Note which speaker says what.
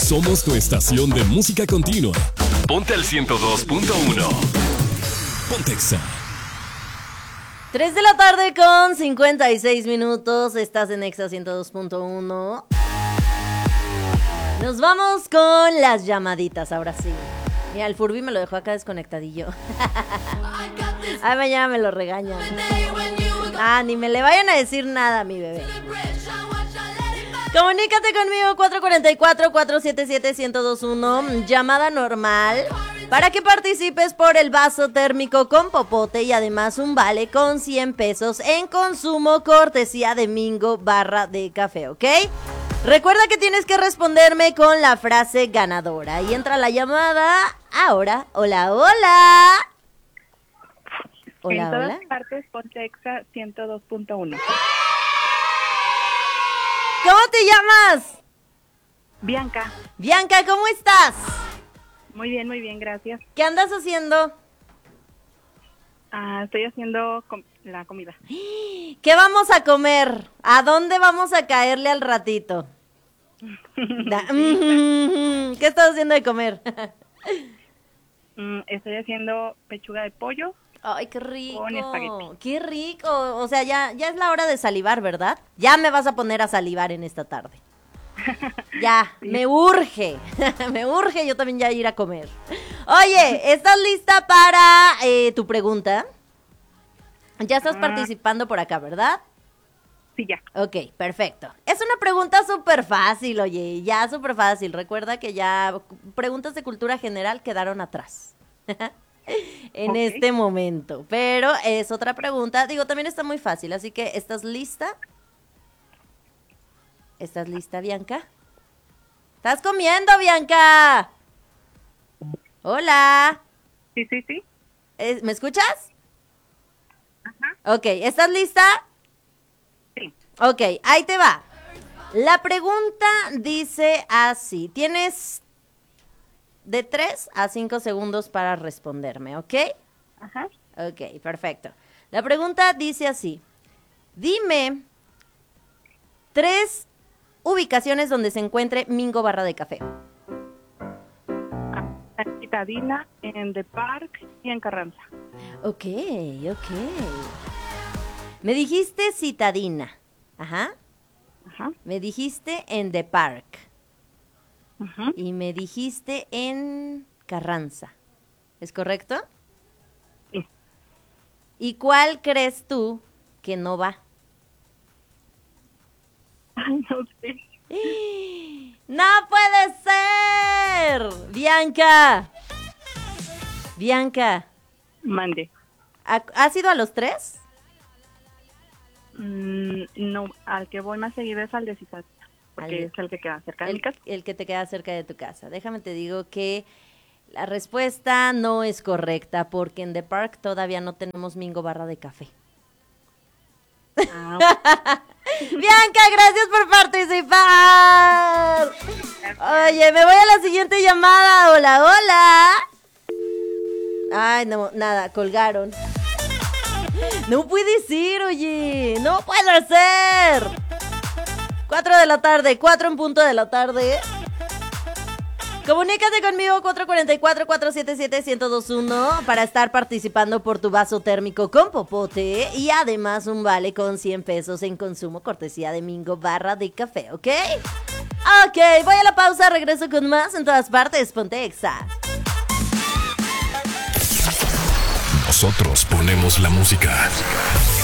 Speaker 1: Somos tu estación de música continua. Ponte al 102.1. Ponte Exa.
Speaker 2: 3 de la tarde con 56 minutos. Estás en Exa 102.1. Nos vamos con las llamaditas, ahora sí. Mira, el Furby me lo dejó acá desconectadillo. Ay, mañana me lo regañan. Ni me le vayan a decir nada a mi bebé. Comunícate conmigo 444-477-1021. Llamada normal para que participes por el vaso térmico con popote y además un vale con 100 pesos en consumo cortesía de Mingo Barra de Café, ¿ok? Recuerda que tienes que responderme con la frase ganadora. Y entra la llamada ahora. Hola, hola. Hola,
Speaker 3: en todas
Speaker 2: hola.
Speaker 3: partes, Ponte Exa 102.1.
Speaker 2: ¿Cómo te llamas?
Speaker 3: Bianca.
Speaker 2: Bianca, ¿cómo estás?
Speaker 3: Muy bien, gracias.
Speaker 2: ¿Qué andas haciendo?
Speaker 3: Estoy haciendo la comida.
Speaker 2: ¿Qué vamos a comer? ¿A dónde vamos a caerle al ratito? ¿Qué estás haciendo de comer?
Speaker 3: Estoy haciendo pechuga de pollo.
Speaker 2: Ay, qué rico.
Speaker 3: Con espagueti.
Speaker 2: Qué rico. O sea, ya es la hora de salivar, ¿verdad? Ya me vas a poner a salivar en esta tarde. Ya, sí. Me urge. Me urge yo también ya ir a comer. Oye, ¿estás lista para tu pregunta? Ya estás participando por acá, ¿verdad?
Speaker 3: Sí, ya.
Speaker 2: Ok, perfecto. Es una pregunta súper fácil, oye, ya súper fácil. Recuerda que ya preguntas de cultura general quedaron atrás. En este momento. Pero es otra pregunta. Digo, también está muy fácil, así que ¿estás lista? ¿Estás lista, Bianca? ¿Estás comiendo, Bianca? Hola.
Speaker 3: Sí.
Speaker 2: ¿Me escuchas?
Speaker 3: Ajá.
Speaker 2: Ok, ¿estás lista?
Speaker 3: Sí.
Speaker 2: Ok, ahí te va. La pregunta dice así. Tienes de 3 a 5 segundos para responderme, ¿ok?
Speaker 3: Ajá.
Speaker 2: Ok, perfecto. La pregunta dice así. Dime 3 ubicaciones donde se encuentre Mingo Barra de Café.
Speaker 3: En Citadina, en The Park y en Carranza.
Speaker 2: Ok. Me dijiste Citadina. Ajá. Me dijiste en The Park.
Speaker 3: Ajá.
Speaker 2: Y me dijiste en Carranza. ¿Es correcto?
Speaker 3: Sí.
Speaker 2: ¿Y cuál crees tú que no va?
Speaker 3: Ay, no sé.
Speaker 2: ¡No puede ser! Bianca.
Speaker 3: Mande.
Speaker 2: ¿Has ido a los 3?
Speaker 3: No, al que voy más seguido es al de Citadina, porque es el que queda cerca de mi casa.
Speaker 2: El que te queda cerca de tu casa. Déjame te digo que la respuesta no es correcta, porque en The Park todavía no tenemos Mingo Barra de Café. Bianca, gracias por participar. Oye, me voy a la siguiente llamada. Hola. Ay, no, nada, colgaron. No puede ser, oye. No puede ser. 4 de la tarde, 4 en punto de la tarde. Comunícate conmigo 444-477-1021 para estar participando por tu vaso térmico con popote y además un vale con 100 pesos en consumo cortesía de Mingo Barra de Café, ¿ok? Ok, voy a la pausa, regreso con más en todas partes, Ponte Exa.
Speaker 1: Nosotros ponemos la música.